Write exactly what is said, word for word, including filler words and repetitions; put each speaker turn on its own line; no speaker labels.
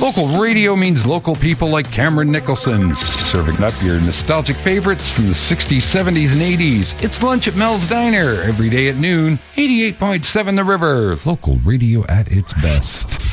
Local radio means local people like Cameron Nicholson, serving up your nostalgic favorites from the sixties, seventies, and eighties. It's lunch at Mel's Diner every day at noon. eighty-eight point seven The River, local radio at its best.